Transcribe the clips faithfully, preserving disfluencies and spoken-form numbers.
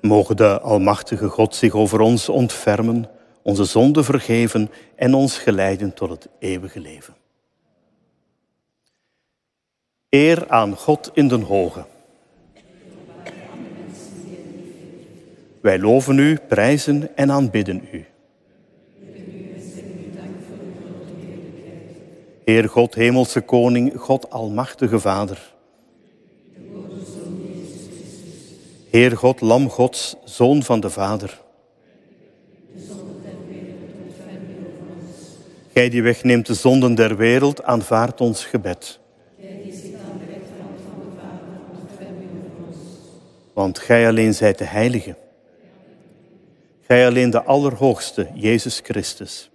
Mogen de Almachtige God zich over ons ontfermen, onze zonden vergeven en ons geleiden tot het eeuwige leven. Eer aan God in den hoge. Wij loven u, prijzen en aanbidden u. Heer God, hemelse koning, God almachtige Vader. Heer God, lam Gods, Zoon van de Vader. Gij die wegneemt de zonden der wereld, aanvaard ons gebed. Want gij alleen zijt de Heilige. Gij alleen de Allerhoogste, Jezus Christus.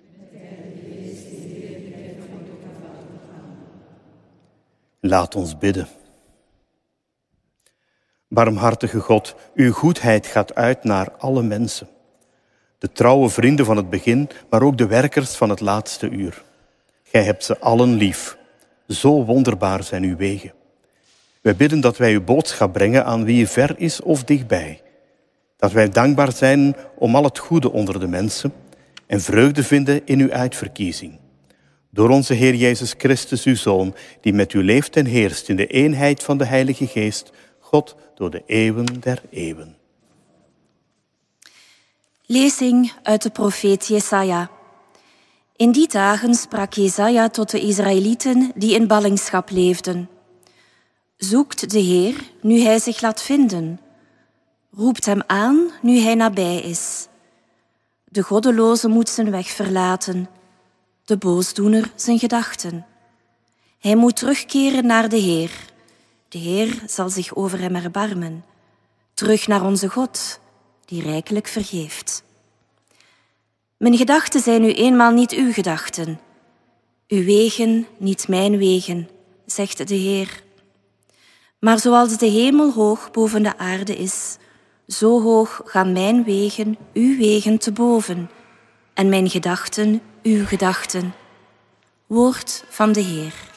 Laat ons bidden. Barmhartige God, uw goedheid gaat uit naar alle mensen. De trouwe vrienden van het begin, maar ook de werkers van het laatste uur. Gij hebt ze allen lief. Zo wonderbaar zijn uw wegen. Wij bidden dat wij uw boodschap brengen aan wie ver is of dichtbij. Dat wij dankbaar zijn om al het goede onder de mensen en vreugde vinden in uw uitverkiezing. Door onze Heer Jezus Christus, uw Zoon, die met u leeft en heerst in de eenheid van de Heilige Geest, God door de eeuwen der eeuwen. Lezing uit de profeet Jesaja. In die dagen sprak Jesaja tot de Israëlieten die in ballingschap leefden. Zoekt de Heer, nu hij zich laat vinden. Roept hem aan, nu hij nabij is. De goddeloze moet zijn weg verlaten, de boosdoener zijn gedachten. Hij moet terugkeren naar de Heer. De Heer zal zich over hem erbarmen. Terug naar onze God, die rijkelijk vergeeft. Mijn gedachten zijn nu eenmaal niet uw gedachten. Uw wegen niet mijn wegen, zegt de Heer. Maar zoals de hemel hoog boven de aarde is, zo hoog gaan mijn wegen uw wegen te boven en mijn gedachten uw gedachten. Woord van de Heer.